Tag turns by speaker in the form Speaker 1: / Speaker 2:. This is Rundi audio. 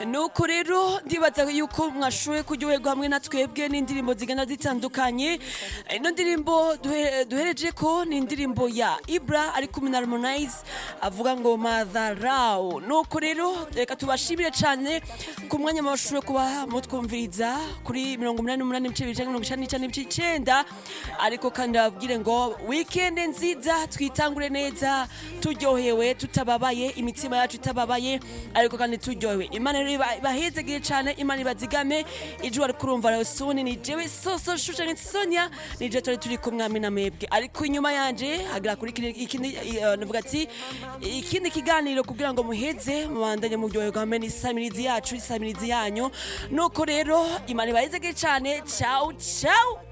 Speaker 1: nuko rero ndibaza yuko mwashoboye kuryoherwa hamwe na twebwe n'indirimbo zigana zitandukanye. Ino ndirimbo duhereje ko ni indirimbo ya Ibra ari kumwe na Harmonize avuga ngo madharau. Nuko rero reka tubashimire cyane ku mwanya mwashoboye kuba mutwumviriza kuri 88.9 ariko kandi babwire ngo weekend nziza, twitangure neza turyohewe tutababaye, imitima yacu itababaye ariko kandi turyohewe. Imana rero bahezegeye cyane, Imana ibazigame. Ijuru ari kurumva rero soni ni jewe soso shusha ni Sonia ni je turi kumwami na mwebwe, ariko inyuma yanje hagira kuri ikindi navuga ati ikindi kiganiro kugira ngo muheze mubandanye mu ryoherwa hamwe n'isamirizi yacu, isamirizi yanyu. Nuko rero Imana ibahezegeye cyane. Ciao ciao.